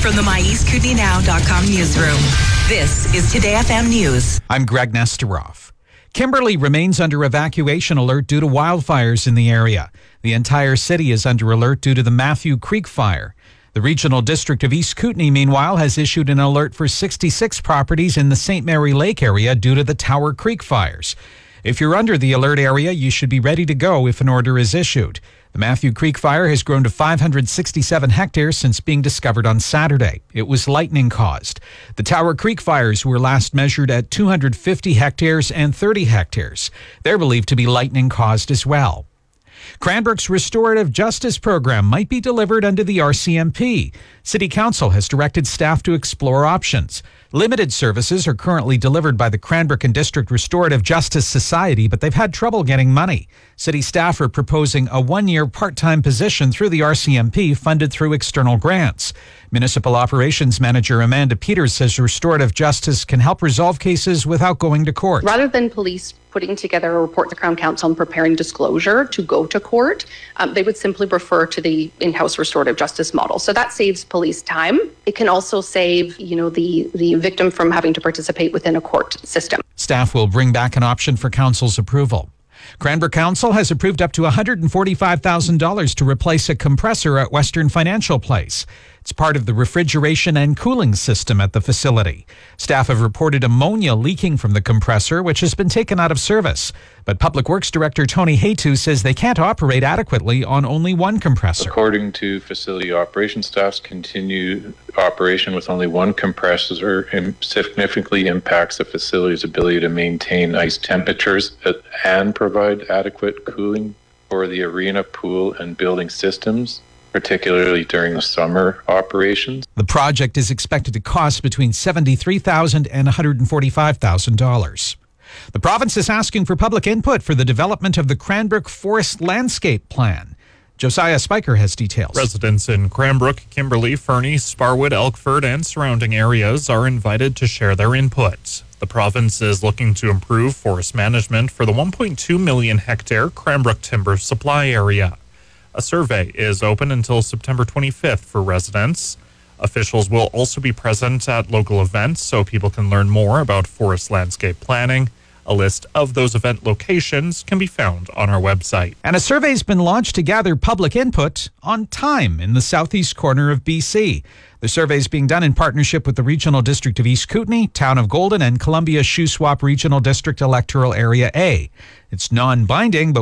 From the MyEastKootenayNow.com newsroom, this is Today FM News. I'm Greg Nesteroff. Kimberley remains under evacuation alert due to wildfires in the area. The entire city is under alert due to the Matthew Creek fire. The Regional District of East Kootenay, meanwhile, has issued an alert for 66 properties in the St. Mary Lake area due to the Tower Creek fires. If you're under the alert area, you should be ready to go if an order is issued. The Matthew Creek fire has grown to 567 hectares since being discovered on Saturday. It was lightning caused. The Tower Creek fires were last measured at 250 hectares and 30 hectares. They're believed to be lightning caused as well. Cranbrook's restorative justice program might be delivered under the RCMP. City Council has directed staff to explore options. Limited services are currently delivered by the Cranbrook and District Restorative Justice Society, but they've had trouble getting money. City staff are proposing a one-year part-time position through the RCMP funded through external grants. Municipal Operations Manager Amanda Peters says restorative justice can help resolve cases without going to court. Rather than police putting together a report to Crown Council and preparing disclosure to go to court, they would simply refer to the in-house restorative justice model. So that saves police time. It can also save, the victim from having to participate within a court system. Staff will bring back an option for council's approval. Cranbrook Council has approved up to $145,000 to replace a compressor at Western Financial Place. It's part of the refrigeration and cooling system at the facility. Staff have reported ammonia leaking from the compressor, which has been taken out of service. But Public Works Director Tony Haytu says they can't operate adequately on only one compressor. According to facility operations staff's continued operation with only one compressor significantly impacts the facility's ability to maintain ice temperatures and provide adequate cooling for the arena, pool, and building systems, particularly during the summer operations. The project is expected to cost between $73,000 and $145,000. The province is asking for public input for the development of the Cranbrook Forest Landscape Plan. Josiah Spiker has details. Residents in Cranbrook, Kimberley, Fernie, Sparwood, Elkford, and surrounding areas are invited to share their input. The province is looking to improve forest management for the 1.2 million hectare Cranbrook timber supply area. A survey is open until September 25th for residents. Officials will also be present at local events so people can learn more about forest landscape planning. A list of those event locations can be found on our website. And a survey's been launched to gather public input on time in the southeast corner of BC. The survey is being done in partnership with the Regional District of East Kootenay, Town of Golden, and Columbia Shuswap Regional District Electoral Area A. It's non-binding, but